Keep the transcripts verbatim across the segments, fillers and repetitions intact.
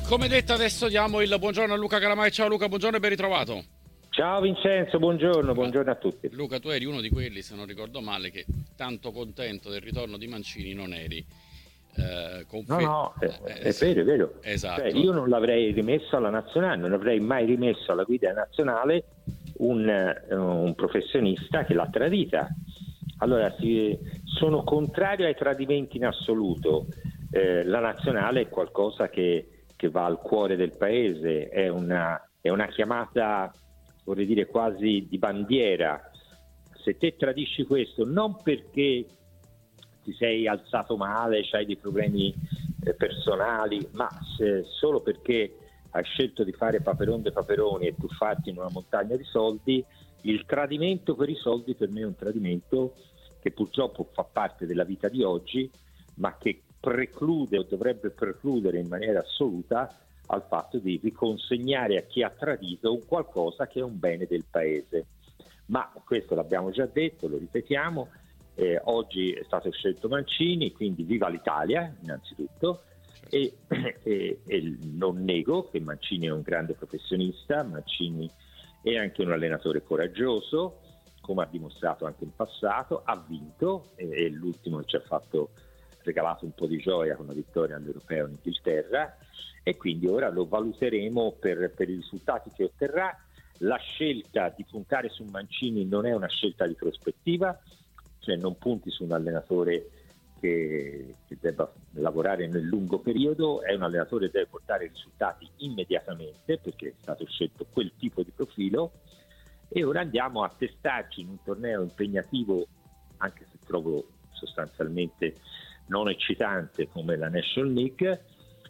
Come detto, adesso diamo il buongiorno a Luca Calamai. Ciao Luca, buongiorno e ben ritrovato. Ciao Vincenzo, buongiorno, buongiorno a tutti. Luca, tu eri uno di quelli, se non ricordo male, che tanto contento del ritorno di Mancini non eri. Eh, No, confer- no, è, eh, è sì, vero, è vero. esatto. Cioè, io non l'avrei rimesso alla nazionale, non avrei mai rimesso alla guida nazionale un, eh, un professionista che l'ha tradita. Allora, sì, sono contrario ai tradimenti in assoluto. Eh, la nazionale è qualcosa che, che va al cuore del paese, è una, è una chiamata, vorrei dire, quasi di bandiera. Se te tradisci questo, non perché ti sei alzato male, c'hai dei problemi eh, personali, ma se, solo perché hai scelto di fare paperon de paperoni e tuffarti in una montagna di soldi, il tradimento per i soldi per me è un tradimento che purtroppo fa parte della vita di oggi, ma che preclude o dovrebbe precludere in maniera assoluta al fatto di riconsegnare a chi ha tradito un qualcosa che è un bene del paese. Ma questo l'abbiamo già detto, lo ripetiamo, eh, oggi è stato scelto Mancini, quindi viva l'Italia innanzitutto, e, e, e non nego che Mancini è un grande professionista, Mancini è anche un allenatore coraggioso, come ha dimostrato anche in passato, ha vinto, e, e l'ultimo ci ha fatto regalato un po' di gioia con la vittoria all'Europeo in Inghilterra, e quindi ora lo valuteremo per, per i risultati che otterrà. La scelta di puntare su Mancini non è una scelta di prospettiva, cioè non punti su un allenatore che, che debba lavorare nel lungo periodo, è un allenatore che deve portare risultati immediatamente perché è stato scelto quel tipo di profilo, e ora andiamo a testarci in un torneo impegnativo, anche se trovo sostanzialmente non eccitante come la National League,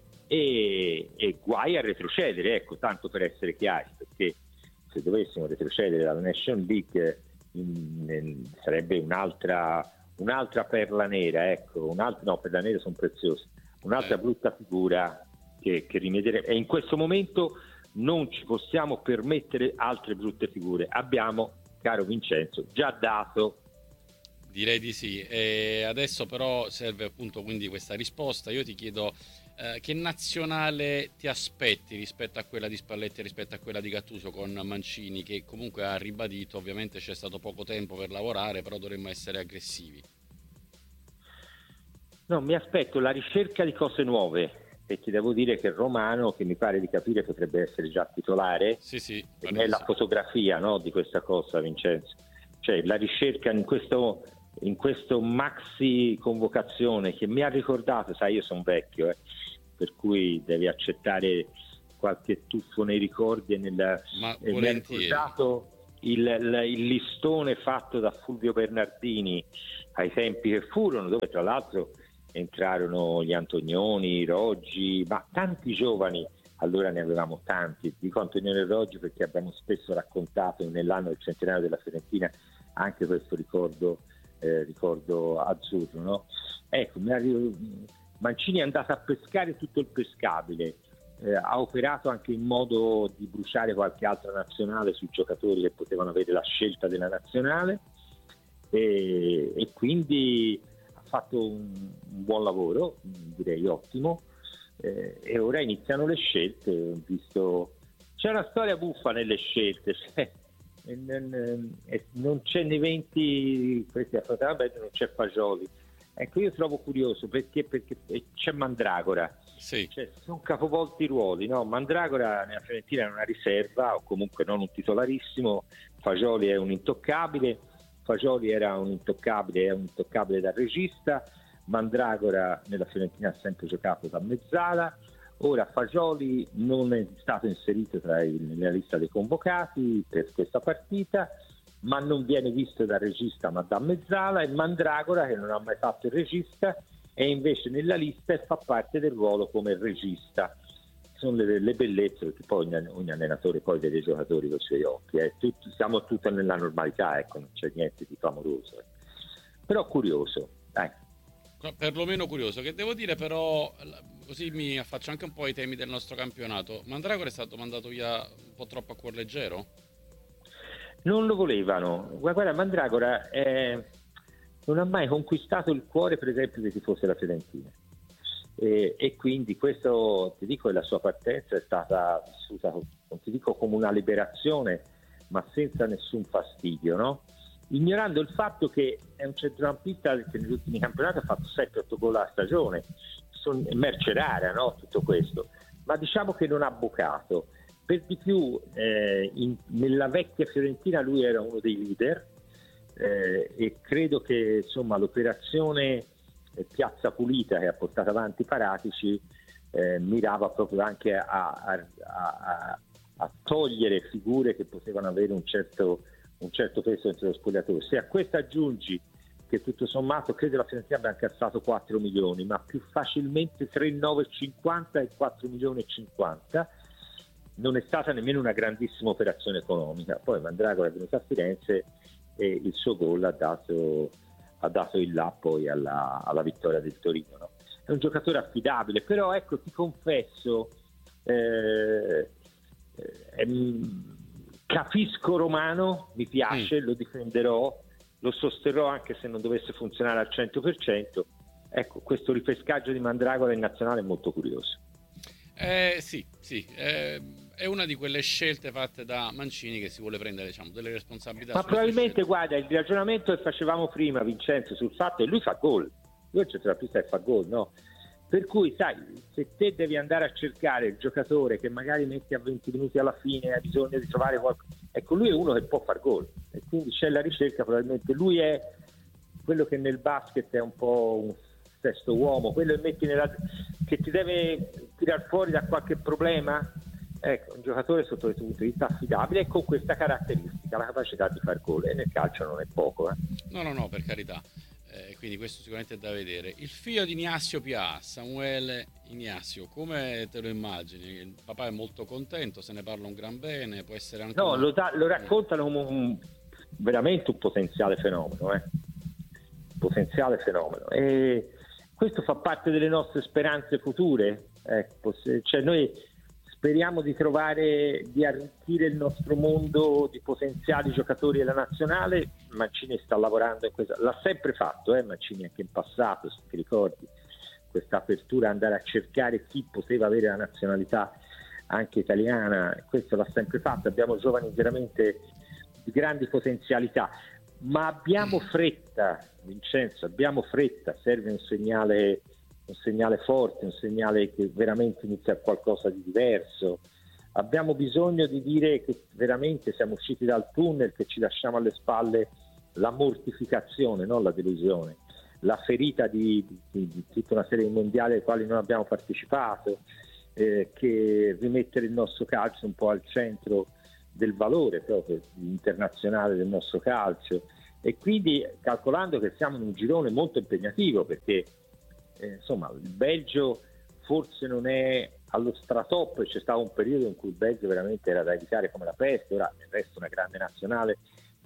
e, e guai a retrocedere, ecco, tanto per essere chiari, perché se dovessimo retrocedere dalla National League in, in, sarebbe un'altra, un'altra perla nera, ecco, un'altra, no, perla nera sono preziose, un'altra Eh. brutta figura che, che rimedieremo, e in questo momento non ci possiamo permettere altre brutte figure. Abbiamo, caro Vincenzo, già dato. Direi di sì. E adesso però serve appunto quindi questa risposta. Io ti chiedo eh, che nazionale ti aspetti rispetto a quella di Spalletti e rispetto a quella di Gattuso con Mancini, che comunque ha ribadito, ovviamente c'è stato poco tempo per lavorare, però dovremmo essere aggressivi. No, mi aspetto la ricerca di cose nuove, perché devo dire che Romano, che mi pare di capire potrebbe essere già titolare, Sì, sì, e pare è di la sì. fotografia, no, di questa cosa, Vincenzo. Cioè la ricerca in questo, in questo maxi convocazione che mi ha ricordato, sai, io sono vecchio, eh, per cui devi accettare qualche tuffo nei ricordi, e nel, Ma e mi ha volentieri. ricordato il, il, il listone fatto da Fulvio Bernardini ai tempi che furono, dove tra l'altro entrarono gli Antonioni, Roggi, ma tanti giovani. Allora ne avevamo tanti, dico Antonioni e Roggi perché abbiamo spesso raccontato nell'anno del centenario della Fiorentina anche questo ricordo, eh, ricordo azzurro, no? Ecco, Mancini è andato a pescare tutto il pescabile, eh, ha operato anche in modo di bruciare qualche altra nazionale sui giocatori che potevano avere la scelta della nazionale, e, e quindi ha fatto un, un buon lavoro, direi ottimo, eh, e ora iniziano le scelte. Ho visto, c'è una storia buffa nelle scelte, cioè, non, non c'è nei venti, questi a vabbè, non c'è Fagioli. Ecco, io trovo curioso perché, perché c'è Mandragora, Sì. cioè sono capovolti i ruoli, no? Mandragora nella Fiorentina è una riserva o comunque non un titolarissimo, Fagioli è un intoccabile. Fagioli era un intoccabile, è un intoccabile da regista, Mandragora nella Fiorentina ha sempre giocato da mezzala, ora Fagioli non è stato inserito tra i, nella lista dei convocati per questa partita, ma non viene visto da regista ma da mezzala, e Mandragora, che non ha mai fatto il regista, è invece nella lista e fa parte del ruolo come regista. Sono le, le bellezze, perché poi ogni, ogni allenatore poi vede i giocatori con i suoi occhi, eh. Tut, siamo tutti nella normalità, ecco, non c'è niente di clamoroso, eh. Però curioso, dai. Perlomeno curioso, che devo dire però, così mi affaccio anche un po' ai temi del nostro campionato. Mandragora è stato mandato via un po' troppo a cuor leggero? Non lo volevano. Guarda, Mandragora è, non ha mai conquistato il cuore, per esempio, dei tifosi della Fiorentina. E, e quindi questo, ti dico, la sua partenza è stata vissuta, non ti dico come una liberazione, ma senza nessun fastidio, no? Ignorando il fatto che è un centrocampista che negli ultimi campionati ha fatto sette otto gol a stagione, sono merce rara, no? Tutto questo, ma diciamo che non ha bucato. Per di più eh, in, nella vecchia Fiorentina lui era uno dei leader, eh, e credo che insomma l'operazione eh, Piazza Pulita che ha portato avanti Paratici eh, mirava proprio anche a, a, a, a togliere figure che potevano avere un certo, un certo peso dentro lo spogliatoio. Se a questo aggiungi che tutto sommato credo la Fiorentina abbia incassato quattro milioni, ma più facilmente tre virgola nove cinquanta e quattro milioni e cinquanta, non è stata nemmeno una grandissima operazione economica. Poi Mandragora è venuto a Firenze e il suo gol ha dato, ha dato il là poi alla, alla vittoria del Torino, no? È un giocatore affidabile, però ecco, ti confesso, eh, eh, capisco Romano, mi piace, mm. lo difenderò, lo sosterrò anche se non dovesse funzionare al cento per cento. Ecco, questo ripescaggio di Mandragora in nazionale è molto curioso. Eh, sì, sì, eh, è una di quelle scelte fatte da Mancini che si vuole prendere, diciamo, delle responsabilità. Ma probabilmente, guarda, il ragionamento che facevamo prima, Vincenzo, sul fatto che lui fa gol, lui è il centrocampista che fa gol, no? Per cui, sai, se te devi andare a cercare il giocatore che magari metti a venti minuti alla fine, hai bisogno di trovare qualcosa, ecco, lui è uno che può far gol, e quindi c'è la ricerca, probabilmente lui è quello che nel basket è un po' un sesto uomo, quello che metti nella, che ti deve tirar fuori da qualche problema. Ecco, un giocatore sotto questo punto di vista affidabile e con questa caratteristica, la capacità di far gol, e nel calcio non è poco, eh. No, no, no, per carità. Eh, quindi questo sicuramente è da vedere. Il figlio di Ignazio Pià, Samuele Ignazio, come te lo immagini? Il papà è molto contento, se ne parla un gran bene, può essere anche... No, un... lo, da, lo raccontano come un, veramente un potenziale fenomeno, eh. Potenziale fenomeno. E questo fa parte delle nostre speranze future. Ecco, se, cioè noi speriamo di trovare, di arricchire il nostro mondo di potenziali giocatori della nazionale. Mancini sta lavorando in questo, l'ha sempre fatto, eh, Mancini anche in passato, se ti ricordi, questa apertura, andare a cercare chi poteva avere la nazionalità anche italiana, questo l'ha sempre fatto. Abbiamo giovani veramente di grandi potenzialità, ma abbiamo fretta, Vincenzo, abbiamo fretta, serve un segnale, un segnale forte, un segnale che veramente inizia qualcosa di diverso. Abbiamo bisogno di dire che veramente siamo usciti dal tunnel, che ci lasciamo alle spalle la mortificazione, non la delusione, la ferita di, di, di tutta una serie di mondiali ai quali non abbiamo partecipato, eh, che rimettere il nostro calcio un po' al centro del valore proprio internazionale del nostro calcio, e quindi calcolando che siamo in un girone molto impegnativo, perché eh, insomma il Belgio forse non è allo stratop, c'è stato un periodo in cui il Belgio veramente era da evitare come la peste, ora nel resto una grande nazionale,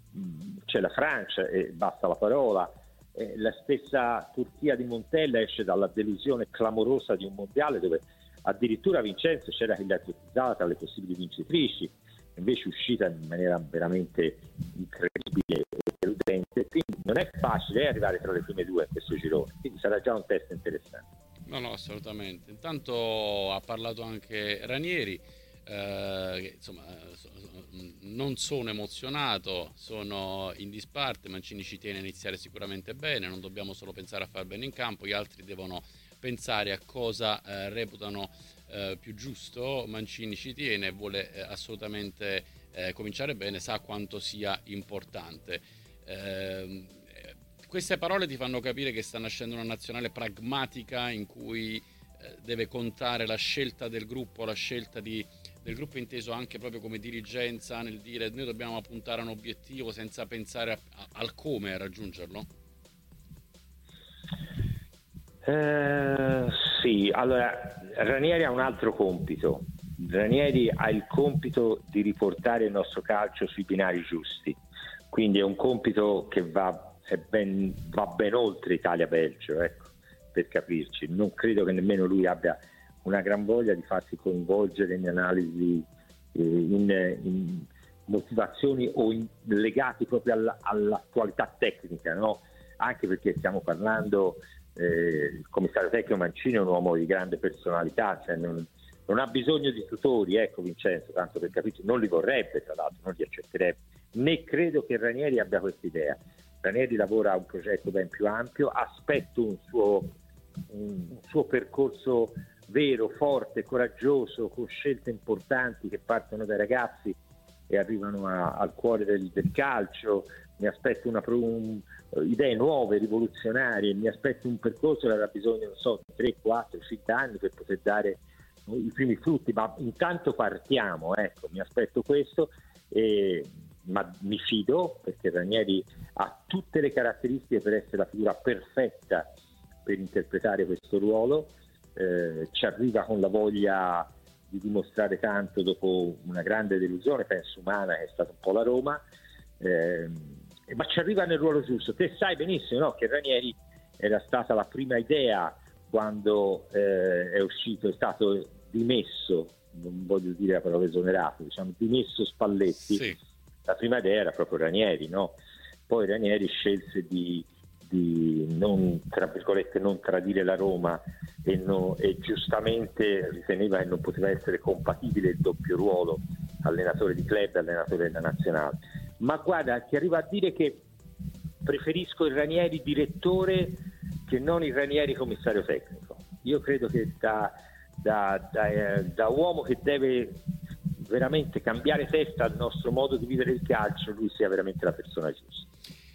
c'è la Francia e basta la parola, eh, la stessa Turchia di Montella esce dalla delusione clamorosa di un mondiale dove addirittura Vincenzo c'era chi l'ha ipotizzata tra le possibili vincitrici, invece uscita in maniera veramente incredibile e deludente, quindi non è facile arrivare tra le prime due in questo girone, quindi sarà già un test interessante. No, no, assolutamente. Intanto ha parlato anche Ranieri, eh, che insomma non sono emozionato, sono in disparte, Mancini ci tiene a iniziare sicuramente bene, non dobbiamo solo pensare a far bene in campo, gli altri devono pensare a cosa eh, reputano eh, più giusto. Mancini ci tiene, vuole eh, assolutamente eh, cominciare bene, sa quanto sia importante. Eh, queste parole ti fanno capire che sta nascendo una nazionale pragmatica in cui eh, deve contare la scelta del gruppo, la scelta di, del gruppo inteso anche proprio come dirigenza, nel dire noi dobbiamo puntare a un obiettivo senza pensare a, a, al come raggiungerlo? Eh, sì, allora Ranieri ha un altro compito. Ranieri ha il compito di riportare il nostro calcio sui binari giusti, quindi è un compito che va, è ben, va ben oltre Italia-Belgio, ecco, per capirci. Non credo che nemmeno lui abbia una gran voglia di farsi coinvolgere in analisi, eh, in, in motivazioni o in, legati proprio alla, all'attualità tecnica, no? Anche perché stiamo parlando eh, il commissario tecnico Mancini è un uomo di grande personalità, cioè non, non ha bisogno di tutori, ecco Vincenzo, tanto per capire, non li vorrebbe, tra l'altro, non li accetterebbe, né credo che Ranieri abbia questa idea. Ranieri lavora a un progetto ben più ampio, aspetto un suo, un suo percorso vero, forte, coraggioso, con scelte importanti che partono dai ragazzi e arrivano a, al cuore del, del calcio. Mi aspetto una, un, idee nuove, rivoluzionarie, mi aspetto un percorso che avrà bisogno, non so, di tre, quattro, cinque anni per poter dare i primi frutti, ma intanto partiamo, ecco, mi aspetto questo, e, ma mi fido perché Ranieri ha tutte le caratteristiche per essere la figura perfetta per interpretare questo ruolo, eh, ci arriva con la voglia di dimostrare tanto dopo una grande delusione, penso umana, che è stata un po' la Roma, eh, ma ci arriva nel ruolo giusto. Te sai benissimo, no, che Ranieri era stata la prima idea quando eh, è uscito, è stato dimesso, non voglio dire la parola esonerato, diciamo dimesso Spalletti, sì. La prima idea era proprio Ranieri, no? Poi Ranieri scelse di, di non, tra virgolette, non tradire la Roma e, no, e giustamente riteneva che non poteva essere compatibile il doppio ruolo, allenatore di club e allenatore della nazionale. Ma guarda, ti arrivo a dire che preferisco il Ranieri direttore che non il Ranieri commissario tecnico. Io credo che da, da, da, eh, da uomo che deve veramente cambiare testa al nostro modo di vivere il calcio, lui sia veramente la persona giusta.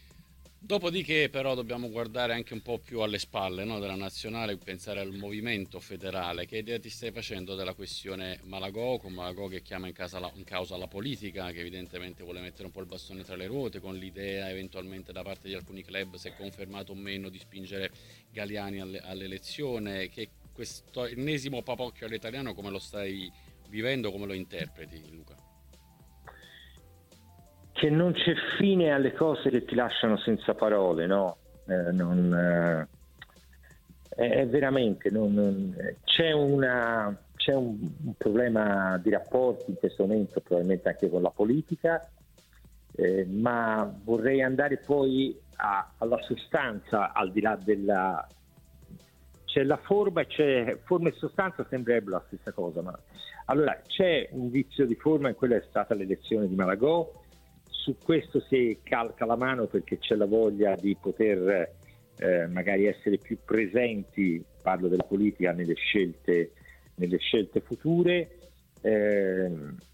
Dopodiché però dobbiamo guardare anche un po' più alle spalle, no, della nazionale e pensare al movimento federale. Che idea ti stai facendo della questione Malagò, con Malagò che chiama in, casa la, in causa la politica, che evidentemente vuole mettere un po' il bastone tra le ruote, con l'idea eventualmente da parte di alcuni club, se confermato o meno, di spingere Galliani alle, all'elezione? Che questo ennesimo papocchio all'italiano come lo stai vivendo, come lo interpreti, Luca? Che non c'è fine alle cose che ti lasciano senza parole, no? Eh, non, eh, è veramente non, non, c'è, una, c'è un, un problema di rapporti in questo momento, probabilmente anche con la politica, eh, ma vorrei andare poi a, alla sostanza, al di là della... C'è la forma e c'è forma e sostanza, sembrerebbe la stessa cosa, ma allora c'è un vizio di forma, e quella è stata l'elezione di Malagò. Su questo si calca la mano perché c'è la voglia di poter eh, magari essere più presenti, parlo della politica, nelle scelte, nelle scelte future. Eh,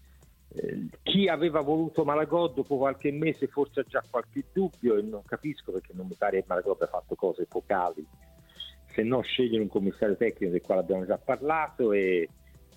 eh, chi aveva voluto Malagò dopo qualche mese forse ha già qualche dubbio, e non capisco perché non mi pare che Malagò abbia fatto cose epocali, se no scegliere un commissario tecnico del quale abbiamo già parlato e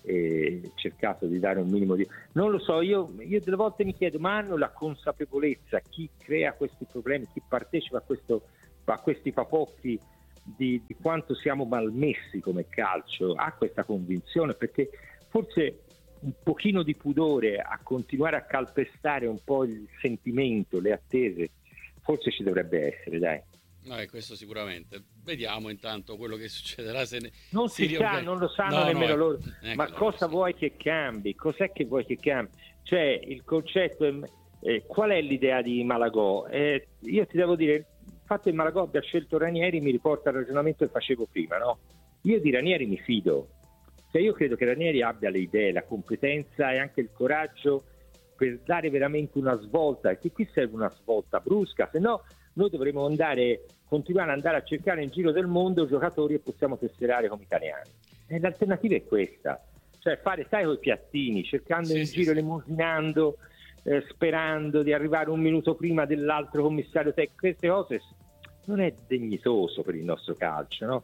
e cercato di dare un minimo di... Non lo so, io, io delle volte mi chiedo, ma hanno la consapevolezza chi crea questi problemi, chi partecipa a, questo, a questi papocchi di, di quanto siamo malmessi come calcio, ha questa convinzione? Perché forse un pochino di pudore a continuare a calpestare un po' il sentimento, le attese, forse ci dovrebbe essere, dai. No, è questo sicuramente. Vediamo intanto quello che succederà. Se ne... Non si, si sa, riorgan... non lo sanno no, nemmeno no, loro. Ecco, ma cosa vuoi che cambi? Cos'è che vuoi che cambi? Cioè, il concetto è, eh, qual è l'idea di Malagò? Eh, io ti devo dire, il fatto che Malagò abbia scelto Ranieri mi riporta al ragionamento che facevo prima, no? Io di Ranieri mi fido. Cioè, io credo che Ranieri abbia le idee, la competenza e anche il coraggio per dare veramente una svolta, e che qui serve una svolta brusca, se no noi dovremo andare, continuare ad andare a cercare in giro del mondo giocatori e possiamo tesserare come italiani. E l'alternativa è questa, cioè fare, sai, coi piattini, cercando sì, in sì, giro, sì. elemosinando, eh, sperando di arrivare un minuto prima dell'altro commissario tecnico. Queste cose non è dignitoso per il nostro calcio, no?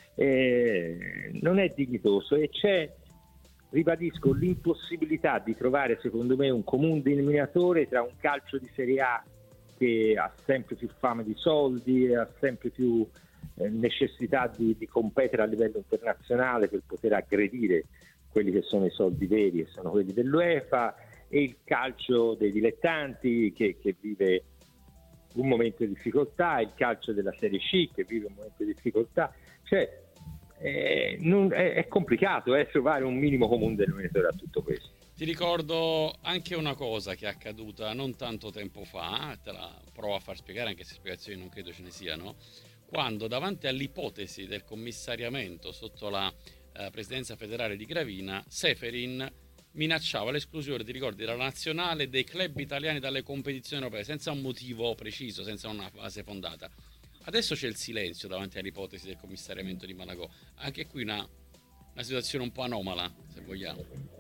Eh, non è dignitoso, e c'è, ribadisco, l'impossibilità di trovare, secondo me, un comune denominatore tra un calcio di Serie A che ha sempre più fame di soldi e ha sempre più eh, necessità di, di competere a livello internazionale per poter aggredire quelli che sono i soldi veri, e sono quelli dell'UEFA, e il calcio dei dilettanti che, che vive un momento di difficoltà, il calcio della Serie C che vive un momento di difficoltà. Cioè eh, non, è, è complicato eh, trovare un minimo comune denominatore a tutto questo. Ti ricordo anche una cosa che è accaduta non tanto tempo fa, te la provo a far spiegare, anche se spiegazioni non credo ce ne siano. quando davanti all'ipotesi del commissariamento sotto la eh, presidenza federale di Gravina, Seferin minacciava l'esclusione, ti ricordi, dalla nazionale dei club italiani dalle competizioni europee, senza un motivo preciso, senza una base fondata. Adesso c'è il silenzio davanti all'ipotesi del commissariamento di Malagò. Anche qui una, una situazione un po' anomala, se vogliamo.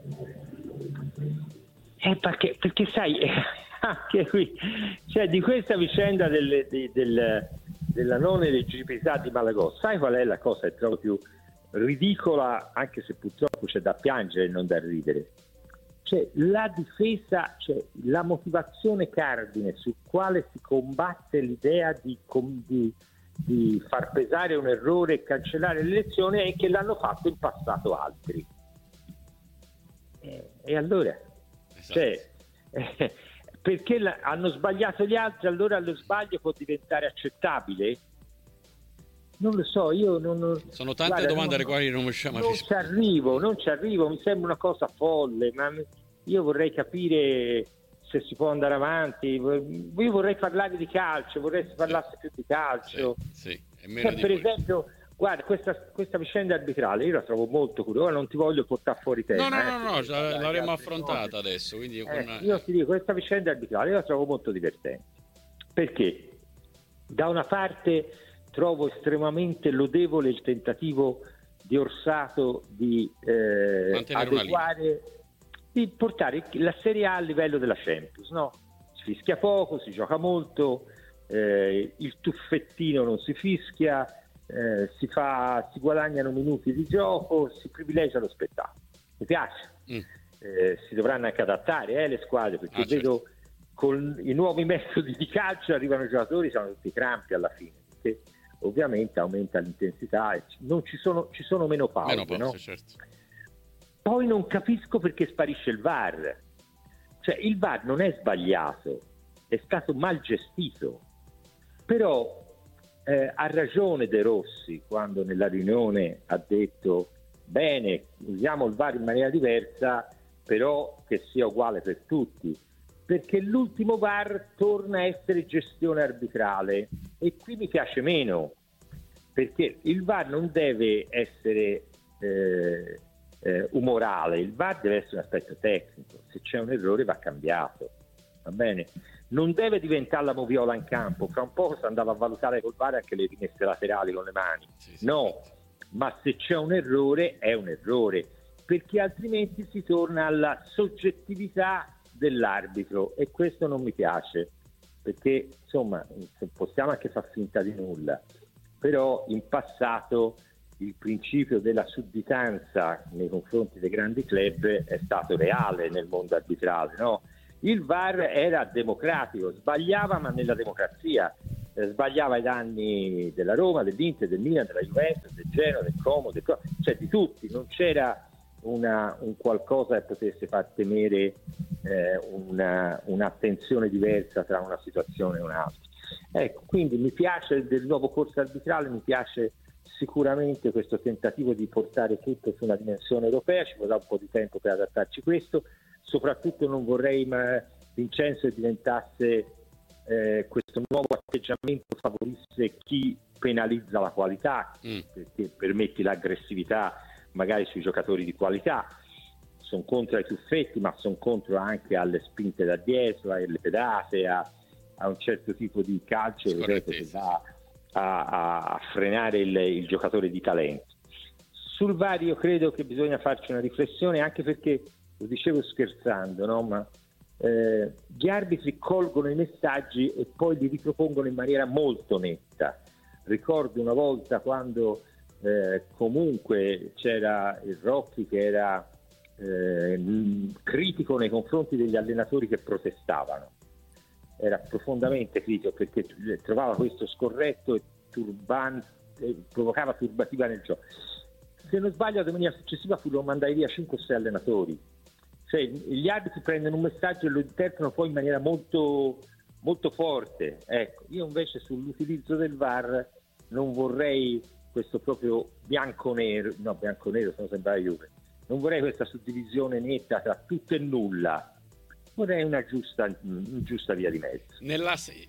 Eh, perché, perché sai, eh, anche qui, cioè di questa vicenda del, del, del, della non eleggibilità di Malagò, sai qual è la cosa che trovo più ridicola, anche se purtroppo c'è da piangere e non da ridere? Cioè la difesa, cioè la motivazione cardine su quale si combatte l'idea di, di, di far pesare un errore e cancellare l'elezione è che l'hanno fatto in passato altri. E, e allora? Esatto. Cioè, eh, perché la, hanno sbagliato gli altri, allora lo sbaglio può diventare accettabile? Non lo so, io non... Sono tante guarda, domande non, alle quali non riusciamo a rispondere. Non ci arrivo, non ci arrivo, mi sembra una cosa folle, ma io vorrei capire se si può andare avanti, io vorrei parlare di calcio, vorrei che si parlasse sì. più di calcio. Sì, sì. E meno cioè, di per voi. esempio, guarda, questa, questa vicenda arbitrale io la trovo molto curiosa, non ti voglio portare fuori tema. No, no, eh, no, no, no l'avremo affrontata adesso. Quindi eh, con... Io ti dico, questa vicenda arbitrale io la trovo molto divertente, perché da una parte trovo estremamente lodevole il tentativo di Orsato di eh, adeguare, di portare la Serie A a livello della Champions, no? Si fischia poco, si gioca molto, eh, il tuffettino non si fischia, eh, si fa, si guadagnano minuti di gioco, si privilegia lo spettacolo. Mi piace. Mm. Eh, si dovranno anche adattare eh, le squadre, perché ah, vedo certo. Con i nuovi metodi di calcio arrivano i giocatori, sono tutti crampi alla fine, perché ovviamente aumenta l'intensità e non ci sono, ci sono meno pause, meno pause no? Certo. Poi non capisco perché sparisce il V A R, cioè il V A R non è sbagliato, è stato mal gestito, però eh, ha ragione De Rossi quando nella riunione ha detto bene, usiamo il V A R in maniera diversa, però che sia uguale per tutti, perché l'ultimo V A R torna a essere gestione arbitrale e qui mi piace meno, perché il V A R non deve essere eh, eh, umorale, il V A R deve essere un aspetto tecnico, se c'è un errore va cambiato, va bene? Non deve diventare la moviola in campo, fra un po' si andava a valutare col V A R anche le rimesse laterali con le mani, sì, sì, no, ma se c'è un errore è un errore, perché altrimenti si torna alla soggettività dell'arbitro e questo non mi piace, perché insomma possiamo anche far finta di nulla, però in passato il principio della sudditanza nei confronti dei grandi club è stato reale nel mondo arbitrale, no? Il V A R era democratico, sbagliava ma nella democrazia, eh, sbagliava ai danni della Roma, dell'Inter, del Milan, della Juventus, del Genoa, del Como, del... cioè di tutti, non c'era Una, un qualcosa che potesse far temere eh, una, un'attenzione diversa tra una situazione e un'altra. Ecco, quindi mi piace del nuovo corso arbitrale, mi piace sicuramente questo tentativo di portare tutto su una dimensione europea, ci vorrà un po' di tempo per adattarci a questo, soprattutto non vorrei ma Vincenzo diventasse eh, questo nuovo atteggiamento favorisse chi penalizza la qualità, mm. perché permetti l'aggressività magari sui giocatori di qualità. Sono contro ai tuffetti, ma sono contro anche alle spinte da dietro, alle pedate, a, a un certo tipo di calcio che va a, a frenare il, il giocatore di talento. Sul V A R io credo che bisogna farci una riflessione, anche perché, lo dicevo scherzando, no? Ma eh, gli arbitri colgono i messaggi e poi li ripropongono in maniera molto netta. Ricordo una volta quando Eh, comunque c'era il Rocchi che era eh, critico nei confronti degli allenatori che protestavano, era profondamente critico perché trovava questo scorretto e turbante, eh, provocava turbativa nel gioco. Se non sbaglio la domenica successiva furono mandati via cinque o sei allenatori, cioè gli arbitri prendono un messaggio e lo interpretano poi in maniera molto, molto forte. Ecco, io invece sull'utilizzo del V A R non vorrei questo proprio bianco-nero, no bianco-nero sono sempre Juve, non vorrei questa suddivisione netta tra tutto e nulla, vorrei una giusta, una giusta via di mezzo. Nella,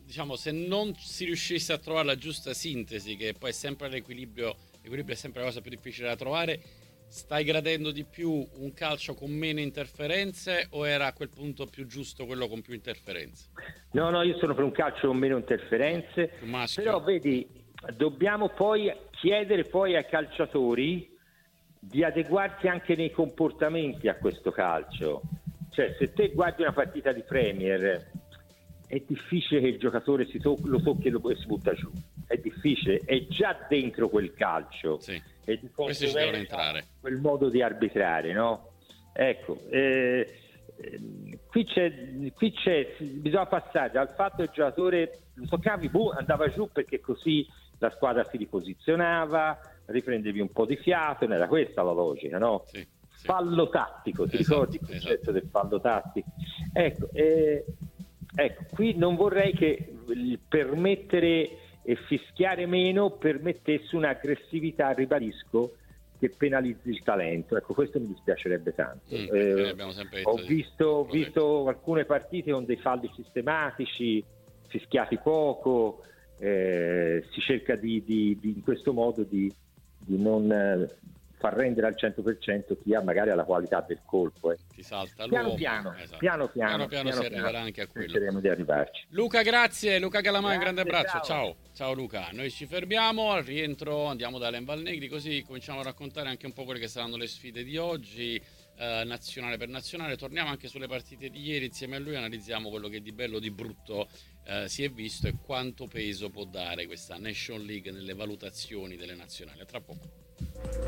diciamo, se non si riuscisse a trovare la giusta sintesi, che poi è sempre l'equilibrio, l'equilibrio è sempre la cosa più difficile da trovare, stai gradendo di più un calcio con meno interferenze o era a quel punto più giusto quello con più interferenze? No, no, io sono per un calcio con meno interferenze, però vedi, dobbiamo poi chiedere poi ai calciatori di adeguarsi anche nei comportamenti a questo calcio. Cioè, se te guardi una partita di Premier, è difficile che il giocatore si to- lo tocchi e lo si butta giù. È difficile, è già dentro quel calcio. Sì. E di Questi ci devono entrare. Quel modo di arbitrare, no? Ecco, eh, eh, qui c'è, qui c'è, bisogna passare dal fatto che il giocatore lo toccavi, boh, andava giù perché così la squadra si riposizionava, riprendevi un po' di fiato, non era questa la logica, no? Sì, sì. Fallo tattico, ti Esatto, ricordi il concetto esatto. del fallo tattico? Ecco, eh, ecco, qui non vorrei che il permettere e fischiare meno permettesse un'aggressività, ribadisco, che penalizzi il talento. Ecco, questo mi dispiacerebbe tanto. Mm, eh, abbiamo sempre detto ho di- visto, ho visto alcune partite con dei falli sistematici, fischiati poco, eh, si cerca di, di, di in questo modo di, di non eh, far rendere al cento per cento chi ha magari la qualità del colpo. Eh. Ti salta Piano l'uomo. piano, Esatto. piano piano, piano, piano piano si arriverà piano, anche a quello. cercheremo di arrivarci. Luca, grazie. Luca Calamai, un grande Grazie, abbraccio. ciao. Ciao. Ciao Luca. Noi ci fermiamo, al rientro andiamo da Alain Valnegri, così cominciamo a raccontare anche un po' quelle che saranno le sfide di oggi, eh, nazionale per nazionale. Torniamo anche sulle partite di ieri, insieme a lui analizziamo quello che di bello, di brutto eh, si è visto e quanto peso può dare questa Nation League nelle valutazioni delle nazionali. A tra poco.